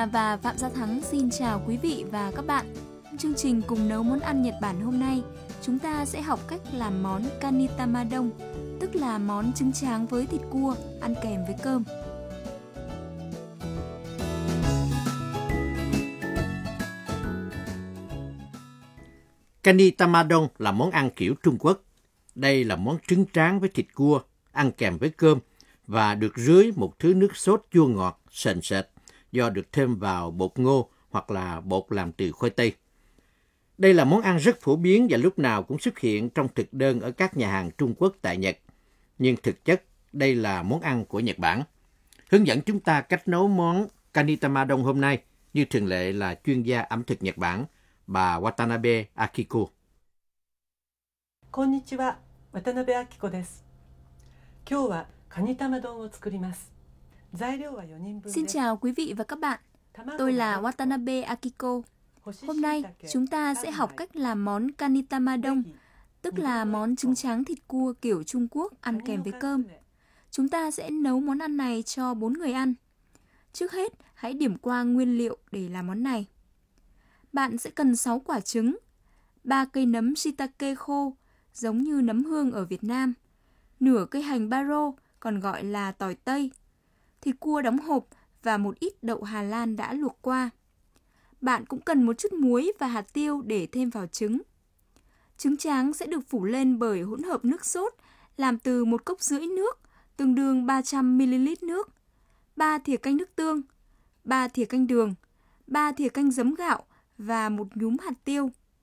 Hà và Phạm Gia Thắng xin chào quý vị và các bạn. Chương trình cùng nấu món ăn Nhật Bản hôm nay, chúng ta sẽ học cách làm món kanitamadon, tức là món trứng tráng với thịt cua ăn kèm với cơm. Kanitamadon là món ăn kiểu Trung Quốc. Đây là món trứng tráng với thịt cua ăn kèm với cơm và được rưới một thứ nước sốt chua ngọt sền sệt do được thêm vào bột ngô hoặc là bột làm từ khoai tây. Đây là món ăn rất phổ biến và lúc nào cũng xuất hiện trong thực đơn ở các nhà hàng Trung Quốc tại Nhật. Nhưng thực chất, đây là món ăn của Nhật Bản. Hướng dẫn chúng ta cách nấu món kanitamadon hôm nay, như thường lệ là chuyên gia ẩm thực Nhật Bản, bà Watanabe Akiko. Konnichiwa, Watanabe Akiko desu. Kyou wa kanitamadon wo tsukurimasu. Xin chào quý vị và các bạn. Tôi là Watanabe Akiko. Hôm nay, chúng ta sẽ học cách làm món kanitamadon, tức là món trứng tráng thịt cua kiểu Trung Quốc ăn kèm với cơm. Chúng ta sẽ nấu món ăn này cho 4 người ăn. Trước hết, hãy điểm qua nguyên liệu để làm món này. Bạn sẽ cần 6 quả trứng, 3 cây nấm shiitake khô, giống như nấm hương ở Việt Nam, nửa cây hành baro, còn gọi là tỏi Tây, thịt cua đóng hộp và một ít đậu Hà Lan đã luộc qua. Bạn cũng cần một chút muối và hạt tiêu để thêm vào trứng. Trứng tráng sẽ được phủ lên bởi hỗn hợp nước sốt làm từ 1,5 cốc nước, tương đương 300ml nước, 3 thìa canh nước tương, 3 thìa canh đường, 3 thìa canh giấm gạo và 1 nhúm hạt tiêu.